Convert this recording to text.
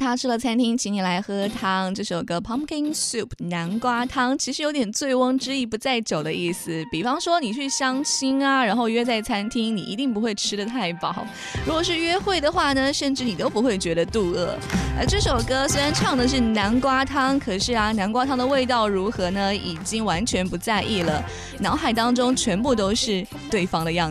他吃了餐厅请你来喝汤，这首歌 Pumpkin Soup 南瓜汤其实有点醉翁之意不在酒的意思。比方说你去相亲啊，然后约在餐厅，你一定不会吃得太饱。如果是约会的话呢，甚至你都不会觉得肚饿。这首歌虽然唱的是南瓜汤，可是啊，南瓜汤的味道如何呢？已经完全不在意了，脑海当中全部都是对方的样